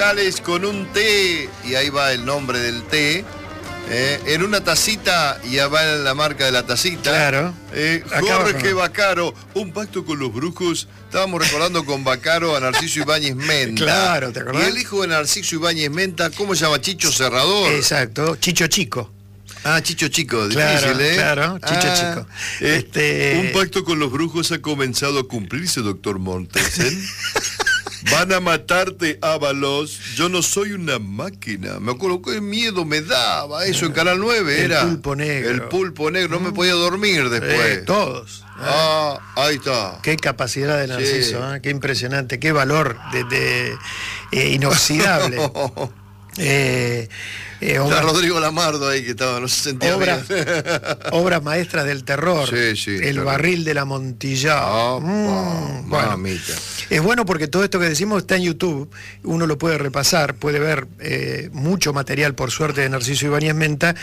vocales con un té, y ahí va el nombre del té. En una tacita, y ya va la marca de la tacita. Claro. Jorge Vaccaro, un pacto con los brujos. Estábamos recordando con Vaccaro a Narciso Ibáñez Menta. Claro, ¿te acordás? Y el hijo de Narciso Ibáñez Menta, ¿cómo se llama? Chicho Serrador. Exacto, Chicho Chico. Ah, Chicho Chico, Claro, difícil, ¿eh? claro, Chicho Chico. Un pacto con los brujos ha comenzado a cumplirse, doctor Mortensen. Van a matarte, Ábalos. Yo no soy una máquina. Me acuerdo qué miedo me daba eso en Canal 9. El era pulpo negro. El pulpo negro, no me podía dormir después. Todos. Ahí está. Qué capacidad de Narciso, Sí. qué impresionante, qué valor inoxidable. Está Rodrigo Lamardo ahí que estaba, no se sentía bien. Obras maestras del terror. Sí, El claro. barril del Amontillado. Bueno, Mamita. es bueno porque todo esto que decimos está en YouTube, uno lo puede repasar, puede ver mucho material, por suerte, de Narciso Ibáñez Menta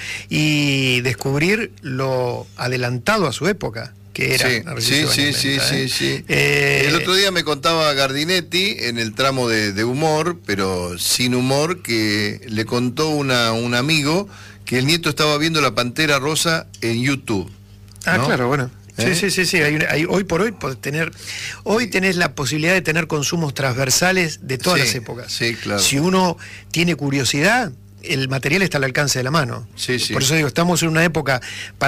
y descubrir lo adelantado a su época que era Narciso Ibáñez Menta, sí. El otro día me contaba Gardinetti en el tramo de humor, pero sin humor, que le contó un amigo que el nieto estaba viendo La Pantera Rosa en YouTube. ¿no? Claro, bueno. Sí. Hoy por hoy tenés la posibilidad de tener consumos transversales de todas las épocas. Sí, claro. Si uno tiene curiosidad, el material está al alcance de la mano. Sí. Por eso digo, estamos en una época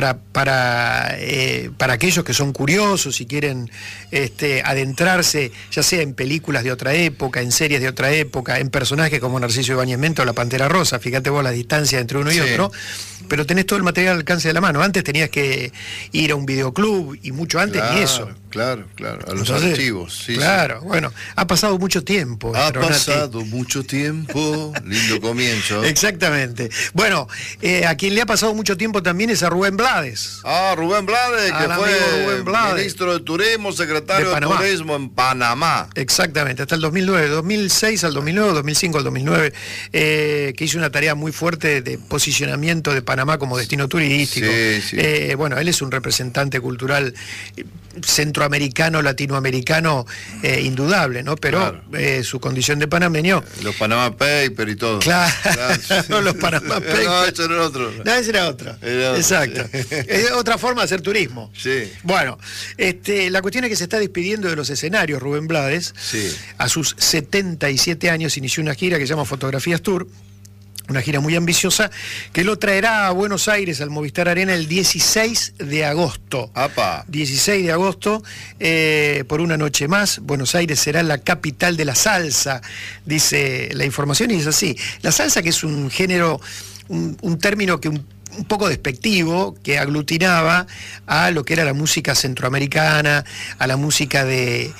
para aquellos que son curiosos y quieren adentrarse, ya sea en películas de otra época, en series de otra época, en personajes como Narciso Ibáñez Menta o La Pantera Rosa. Fíjate vos la distancia entre uno y otro, pero tenés todo el material al alcance de la mano. Antes tenías que ir a un videoclub y mucho antes ni eso. Claro, a los archivos. Claro, bueno, ha pasado mucho tiempo. Ha pasado mucho tiempo, lindo comienzo. Exactamente. Bueno, a quien le ha pasado mucho tiempo también es a Rubén Blades. Rubén Blades, que fue Rubén Blades, ministro de Turismo, secretario de Turismo en Panamá. Exactamente, hasta el 2009, 2006 al 2009, 2005 al 2009, que hizo una tarea muy fuerte de posicionamiento de Panamá como destino turístico. Sí. Bueno, él es un representante cultural centroamericano, latinoamericano, indudable, ¿no? Pero su condición de panameño. Los Panama Papers y todo. Claro. Los Panama Papers. No, ese era otro. No, ese era otro. Exacto. Es otra forma de hacer turismo. Sí. Bueno, la cuestión es que se está despidiendo de los escenarios Rubén Blades. Sí. A sus 77 años inició una gira que se llama Fotografías Tour. Una gira muy ambiciosa que lo traerá a Buenos Aires, al Movistar Arena, el 16 de agosto. 16 de agosto, por una noche más. Buenos Aires será la capital de la salsa, dice la información, y es así. La salsa, que es un género, un término que un poco despectivo, que aglutinaba a lo que era la música centroamericana, a la música del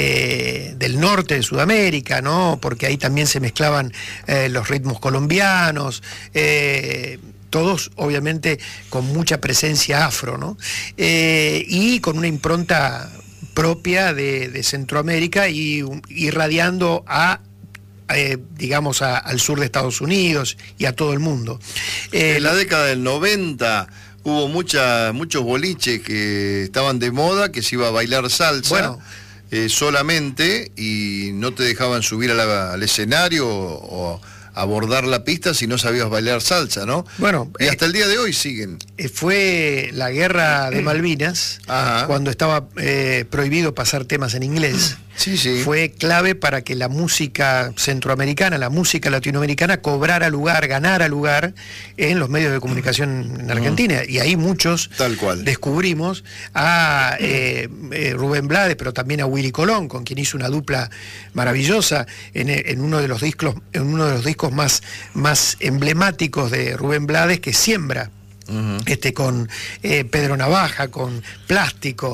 norte de Sudamérica, ¿no? Porque ahí también se mezclaban los ritmos colombianos, todos obviamente con mucha presencia afro, ¿no? Y con una impronta propia de Centroamérica y irradiando digamos al sur de Estados Unidos y a todo el mundo. En la década del 90 hubo muchos boliches que estaban de moda, que se iba a bailar salsa solamente, y no te dejaban subir al escenario o abordar la pista si no sabías bailar salsa, ¿no? Bueno, y hasta el día de hoy siguen. Fue la guerra de Malvinas, cuando estaba prohibido pasar temas en inglés. Sí. Fue clave para que la música centroamericana, la música latinoamericana cobrara lugar, ganara lugar en los medios de comunicación en Argentina. Y ahí muchos descubrimos a Rubén Blades, pero también a Willy Colón, con quien hizo una dupla maravillosa en uno de los discos más emblemáticos de Rubén Blades, que Siembra. Con Pedro Navaja, con Plástico.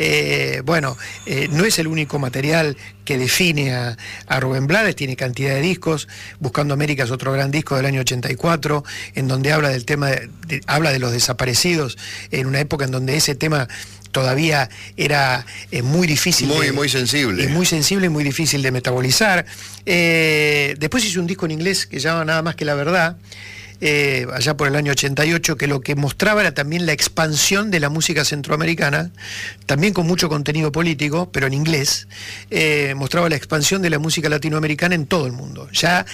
No es el único material que define a Rubén Blades, tiene cantidad de discos. Buscando América es otro gran disco del año 84, en donde habla del tema, habla de los desaparecidos, en una época en donde ese tema todavía era muy difícil. Muy sensible. Muy sensible y muy difícil de metabolizar. Después hizo un disco en inglés que se llama Nada Más Que La Verdad, allá por el año 88, que lo que mostraba era también la expansión de la música centroamericana, también con mucho contenido político, pero en inglés, mostraba la expansión de la música latinoamericana en todo el mundo. Ya